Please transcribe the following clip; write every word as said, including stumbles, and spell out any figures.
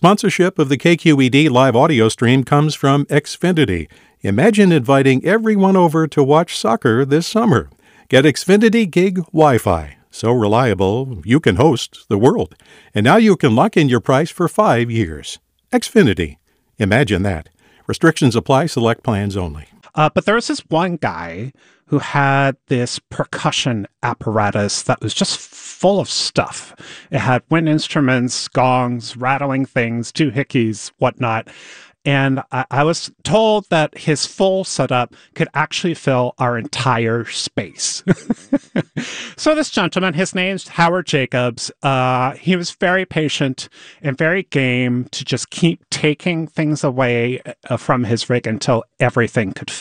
Sponsorship of the K Q E D live audio stream comes from Xfinity. Imagine inviting everyone over to watch soccer this summer. Get Xfinity Gig Wi-Fi. So reliable, you can host the world. And now you can lock in your price for five years. Xfinity. Imagine that. Restrictions apply. Select plans only. Uh, but there was this one guy who had this percussion apparatus that was just full of stuff. It had wind instruments, gongs, rattling things, doohickeys, whatnot. And I, I was told that his full setup could actually fill our entire space. So this gentleman, his name's Howard Jacobs, uh, he was very patient and very game to just keep taking things away uh, from his rig until everything could fit.